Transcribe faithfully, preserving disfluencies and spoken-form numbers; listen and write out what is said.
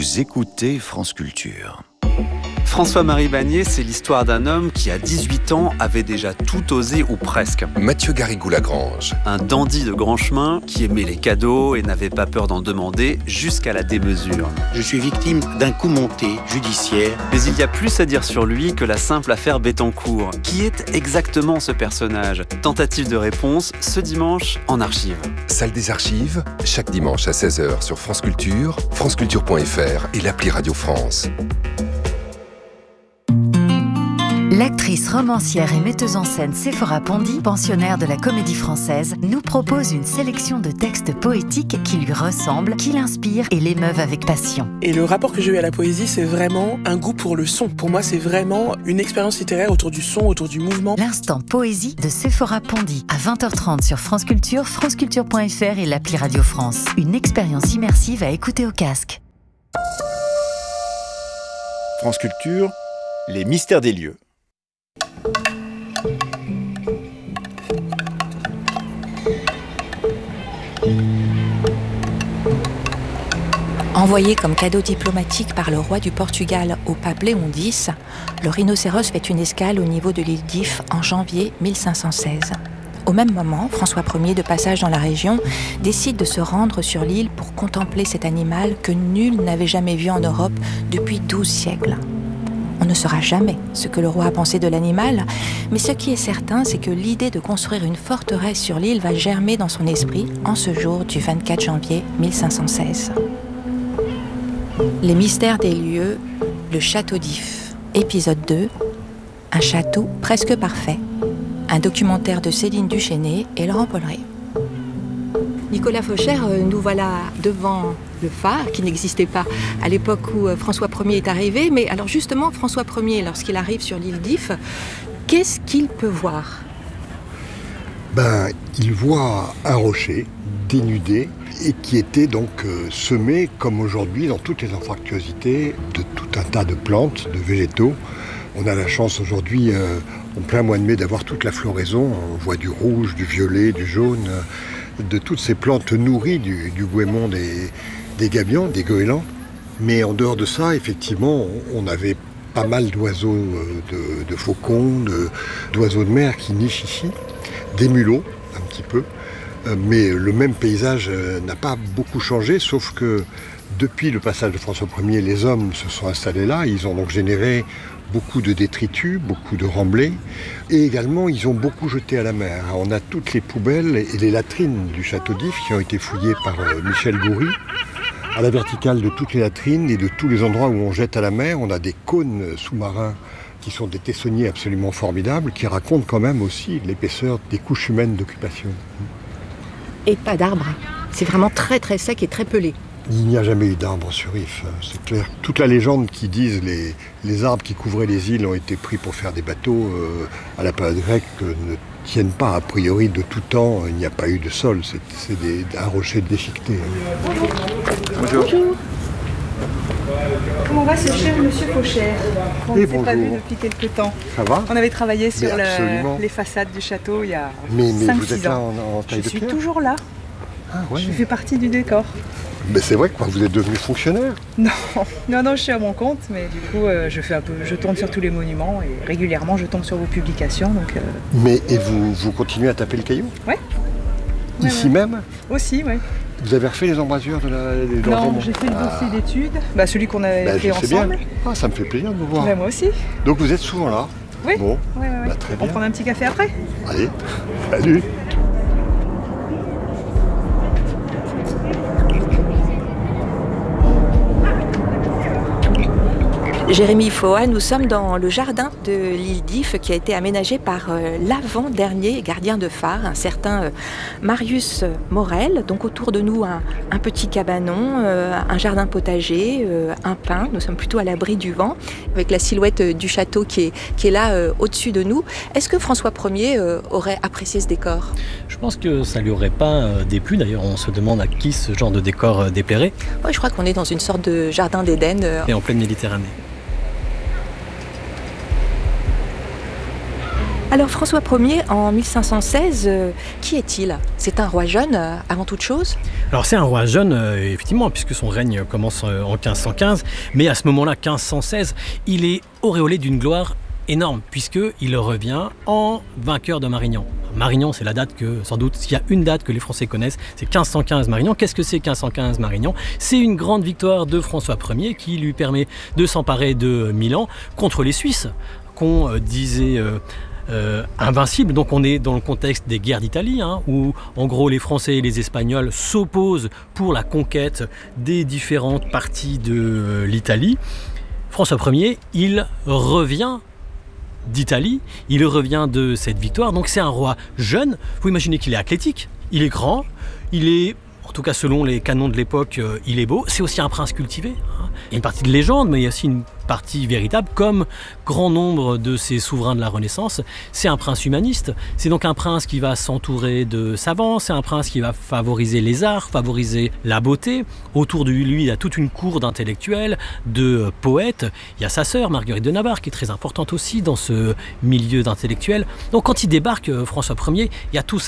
Vous écoutez France Culture. François-Marie Bagné, c'est l'histoire d'un homme qui, à dix-huit ans, avait déjà tout osé ou presque. Mathieu Garrigou-Lagrange. Un dandy de grand chemin qui aimait les cadeaux et n'avait pas peur d'en demander jusqu'à la démesure. Je suis victime d'un coup monté judiciaire. Mais il y a plus à dire sur lui que la simple affaire Bettencourt. Qui est exactement ce personnage ? Tentative de réponse ce dimanche en archive. Salle des archives, chaque dimanche à seize heures sur France Culture, franceculture point f r et l'appli Radio France. L'actrice, romancière et metteuse en scène Séphora Pondy, pensionnaire de la Comédie Française, nous propose une sélection de textes poétiques qui lui ressemblent, qui l'inspirent et l'émeuvent avec passion. Et le rapport que j'ai eu à la poésie, c'est vraiment un goût pour le son. Pour moi, c'est vraiment une expérience littéraire autour du son, autour du mouvement. L'instant poésie de Séphora Pondy, à vingt heures trente sur France Culture, franceculture point f r et l'appli Radio France. Une expérience immersive à écouter au casque. France Culture, les mystères des lieux. Envoyé comme cadeau diplomatique par le roi du Portugal au pape Léon X, le rhinocéros fait une escale au niveau de l'île d'If en janvier mille cinq cent seize. Au même moment, François Ier, de passage dans la région, décide de se rendre sur l'île pour contempler cet animal que nul n'avait jamais vu en Europe depuis douze siècles. On ne saura jamais ce que le roi a pensé de l'animal, mais ce qui est certain, c'est que l'idée de construire une forteresse sur l'île va germer dans son esprit en ce jour du vingt-quatre janvier mille cinq cent seize. Les mystères des lieux, le château d'If, épisode deux, un château presque parfait, un documentaire de Céline Duchesnay et Laurent Polleret. Nicolas Faucher, nous voilà devant le phare qui n'existait pas à l'époque où François Ier est arrivé. Mais alors justement, François Ier, lorsqu'il arrive sur l'île d'If, qu'est-ce qu'il peut voir ? Ben, il voit un rocher dénudé et qui était donc euh, semé, comme aujourd'hui, dans toutes les anfractuosités, de tout un tas de plantes, de végétaux. On a la chance aujourd'hui, euh, en plein mois de mai, d'avoir toute la floraison. On voit du rouge, du violet, du jaune, euh, de toutes ces plantes nourries du, du goémon des, des gabions, des goélands. Mais en dehors de ça, effectivement, on, on avait pas mal d'oiseaux, euh, de, de faucons, de, d'oiseaux de mer qui nichent ici, des mulots, un petit peu. Mais le même paysage n'a pas beaucoup changé, sauf que depuis le passage de François Ier, les hommes se sont installés là. Ils ont donc généré beaucoup de détritus, beaucoup de remblais. Et également, ils ont beaucoup jeté à la mer. On a toutes les poubelles et les latrines du château d'If qui ont été fouillées par Michel Goury. À la verticale de toutes les latrines et de tous les endroits où on jette à la mer, on a des cônes sous-marins qui sont des tessonniers absolument formidables, qui racontent quand même aussi l'épaisseur des couches humaines d'occupation. Et pas d'arbres. C'est vraiment très très sec et très pelé. Il n'y a jamais eu d'arbres sur If, c'est clair. Toute la légende qui disent les, les arbres qui couvraient les îles ont été pris pour faire des bateaux euh, à la période grecque euh, ne tiennent pas. A priori, de tout temps, il n'y a pas eu de sol. C'est, c'est des, un rocher déchiqueté. Bonjour. Bonjour. Comment va ce cher monsieur Faucher ? On ne s'est pas vu depuis quelques temps. Ça va ? On avait travaillé sur le, les façades du château il y a mais, mais cinq vous six êtes là ans. en, en taille Je de suis pierre. toujours là. Ah, ouais. Je fais partie du décor. Mais c'est vrai que quoi, vous êtes devenu fonctionnaire ? Non, non, non, je suis à mon compte, mais du coup, euh, je fais un peu, je tourne sur tous les monuments et régulièrement, je tombe sur vos publications. Donc, euh... Mais et vous, vous continuez à taper le caillou ? Ouais. Ici ouais, ouais. même ? Aussi, oui. Vous avez refait les embrasures de la... Des non, j'ai fait le dossier ah. d'études, bah, celui qu'on avait bah, fait je sais ensemble. Bien. Ah, ça me fait plaisir de vous voir. Bah, moi aussi. Donc vous êtes souvent là ? Oui. Bon, ouais, ouais, ouais. Bah, très bien. On prend un petit café après ? Allez, salut. Jérémy Foa, nous sommes dans le jardin de l'île d'If qui a été aménagé par euh, l'avant-dernier gardien de phare, un certain euh, Marius Morel. Donc autour de nous, un, un petit cabanon, euh, un jardin potager, euh, un pin. Nous sommes plutôt à l'abri du vent, avec la silhouette euh, du château qui est, qui est là euh, au-dessus de nous. Est-ce que François Ier euh, aurait apprécié ce décor ? Je pense que ça ne lui aurait pas euh, déplu. D'ailleurs, on se demande à qui ce genre de décor euh, déplairait. Oui, je crois qu'on est dans une sorte de jardin d'Éden. Euh... Et en pleine Méditerranée. Alors François Ier, en mille cinq cent seize, euh, qui est-il ? C'est un roi jeune, euh, avant toute chose ? Alors c'est un roi jeune, euh, effectivement, puisque son règne commence euh, en quinze cent quinze, mais à ce moment-là, quinze cent seize, il est auréolé d'une gloire énorme, puisqu'il revient en vainqueur de Marignan. Marignan, c'est la date que, sans doute, s'il y a une date que les Français connaissent, c'est quinze cent quinze Marignan. Qu'est-ce que c'est quinze cent quinze Marignan ? C'est une grande victoire de François Ier qui lui permet de s'emparer de Milan contre les Suisses, qu'on euh, disait... Euh, Euh, invincible. Donc on est dans le contexte des guerres d'Italie, hein, où en gros les Français et les Espagnols s'opposent pour la conquête des différentes parties de euh, l'Italie. François Ier, il revient d'Italie, il revient de cette victoire, donc c'est un roi jeune. Vous imaginez qu'il est athlétique, il est grand, il est, en tout cas selon les canons de l'époque, euh, il est beau. C'est aussi un prince cultivé, hein. Il y a une partie de légende, mais il y a aussi une partie véritable, comme grand nombre de ces souverains de la Renaissance. C'est un prince humaniste, c'est donc un prince qui va s'entourer de savants, c'est un prince qui va favoriser les arts, favoriser la beauté. Autour de lui, il y a toute une cour d'intellectuels, de poètes. Il y a sa sœur, Marguerite de Navarre, qui est très importante aussi dans ce milieu d'intellectuels. Donc quand il débarque, François Ier, il y a tout ça.